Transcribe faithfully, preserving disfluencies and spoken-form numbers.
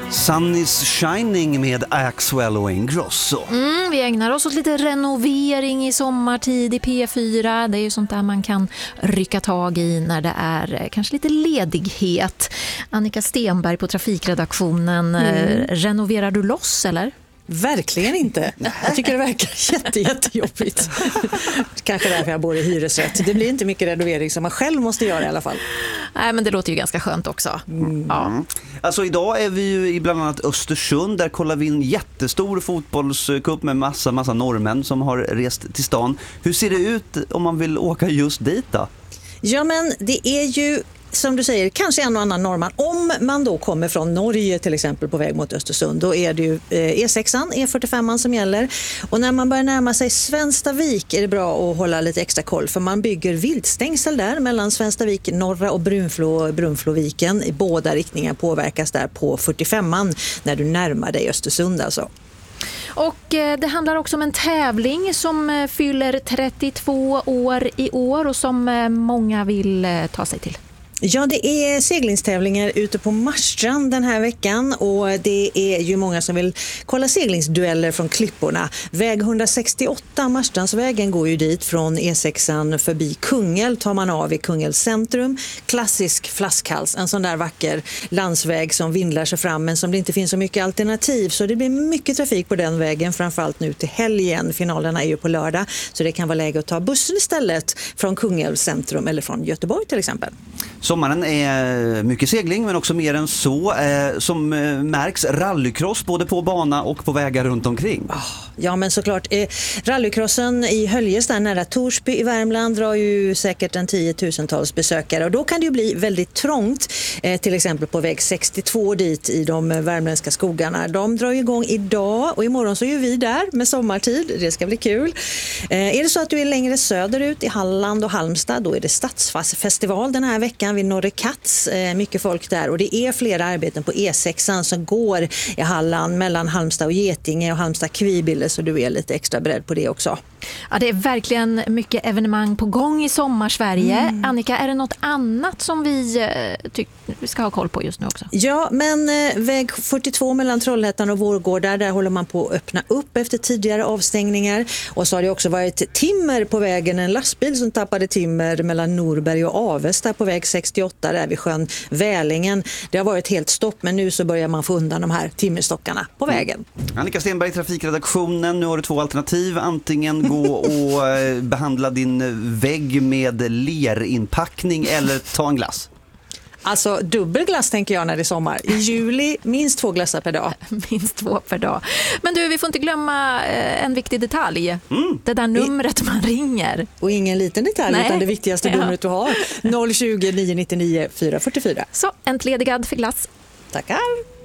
Sun is shining med Axwell och Ingrosso. Mm, vi ägnar oss åt lite renovering i sommartid i P fyra. Det är ju sånt där man kan rycka tag i när det är kanske lite ledighet. Annika Stenberg på trafikredaktionen. Mm. Renoverar du loss eller? Verkligen inte. Jag tycker det verkar jätte, jättejobbigt. Kanske därför jag bor i hyresrätt. Det blir inte mycket renovering som man själv måste göra i alla fall. Nej, men det låter ju ganska skönt också. Mm. Ja. Alltså idag är vi ju i bland annat Östersund. Där kollar vi en jättestor fotbollscup med massa, massa norrmän som har rest till stan. Hur ser det ut om man vill åka just dit då? Ja, men det är ju som du säger, kanske en och annan norrman. Om man då kommer från Norge till exempel på väg mot Östersund, då är det ju E sexan, E fyrtiofem som gäller. Och när man börjar närma sig Svenstavik är det bra att hålla lite extra koll, för man bygger viltstängsel där mellan Svenstavik, norra och Brunflo, Brunfloviken. I båda riktningar påverkas där på fyrtiofemman när du närmar dig Östersund alltså. Och det handlar också om en tävling som fyller trettiotvå år i år och som många vill ta sig till. Ja, det är seglingstävlingar ute på Marstrand den här veckan och det är ju många som vill kolla seglingsdueller från klipporna. Väg etthundrasextioåtta, Marstrandsvägen, går ju dit från E sexan förbi Kungälv, tar man av i Kungälvs centrum. Klassisk flaskhals, en sån där vacker landsväg som vindlar sig fram men som det inte finns så mycket alternativ. Så det blir mycket trafik på den vägen, framförallt nu till helgen. Finalerna är ju på lördag så det kan vara läge att ta bussen istället från Kungälvs centrum eller från Göteborg till exempel. Sommaren är mycket segling men också mer än så. Eh, som eh, märks rallycross både på bana och på vägar runt omkring. Oh, ja, men såklart. Eh, rallycrossen i Höljes där nära Torsby i Värmland drar ju säkert en tiotusentals besökare. Och då kan det ju bli väldigt trångt. Eh, till exempel på väg sextiotvå dit i de värmländska skogarna. De drar ju igång idag och imorgon så är vi där med sommartid. Det ska bli kul. Eh, är det så att du är längre söderut i Halland och Halmstad, då är det Stadsfestival den här veckan vid Norre Katz, mycket folk där och det är flera arbeten på E sexan som går i Halland mellan Halmstad och Getinge och Halmstad Kvibille, så du är lite extra beredd på det också. Ja, det är verkligen mycket evenemang på gång i Sommarsverige. Mm. Annika, är det något annat som vi tycker vi ska ha koll på just nu också? Ja, men eh, väg fyrtiotvå mellan Trollhättan och Vårgårda, där håller man på att öppna upp efter tidigare avstängningar. Och så har det också varit timmer på vägen, en lastbil som tappade timmer mellan Norberg och Avesta på väg sextioåtta där vid sjön Välingen. Det har varit helt stopp, men nu så börjar man få undan de här timmerstockarna på vägen. Mm. Annika Stenberg, trafikredaktionen. Nu har du två alternativ. Antingen gå och behandla din vägg med lerinpackning eller ta en glass. Alltså dubbelglass tänker jag när det är sommar. I juli minst två glassar per dag. Minst två per dag. Men du, vi får inte glömma en viktig detalj. Mm. Det där numret man ringer. Och ingen liten detalj. Nej. Utan det viktigaste ja. numret du har. noll tjugo, nio nittionio, fyra fyrtiofyra. Så, entledigad för glass. Tackar.